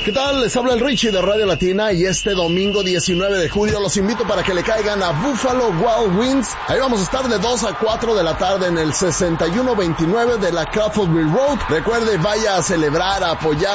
¿Qué tal? Les habla el Richie de Radio Latina y este domingo 19 de julio los invito para que le caigan a Buffalo Wild Wings. Ahí vamos a estar de 2 a 4 de la tarde en el 6129 de la Crawfordville Road. Recuerde, vaya a celebrar, a apoyar